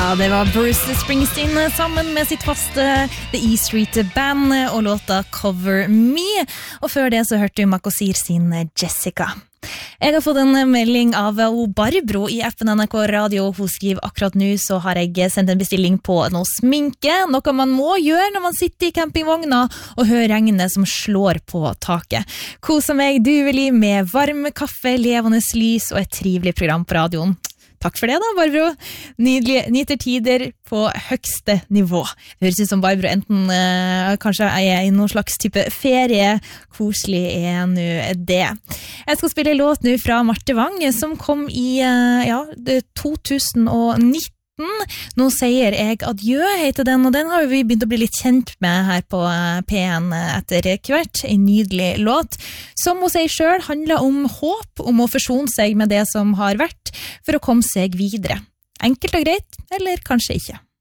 Ja, det var Bruce Springsteen sammen med sitt faste The E Street Band og låta Cover Me. Og før det så hørte vi Makosir sin Jessica. Jeg har fått en melding av Barbro i appen NRK Radio. Hun skriver akkurat nå så har jeg sendt en bestilling på noe sminke, noe man må gjøre når man sitter i campingvogna og hører regnet som slår på taket. Koser meg duvelig med varm kaffe, levende lys og et trivelig program på radioen. Takk for det da, Barbro. Nydelig, nyter tider på høgste nivå. Det høres ut som Barbro enten kanskje er i noen slags type ferie. Koselig er nå det. Jeg skal spille en låt nå fra Marte Wang, som kom i 2019. Nå sier jeg adjø, heter den, og den har vi begynt å bli litt kjent med her på P1 etter hvert. En nydelig låt, som hun sier selv, handler om håp, om å forsone seg med det som har vært, for å komme seg videre. Enkelt og greit, eller kanskje ikke.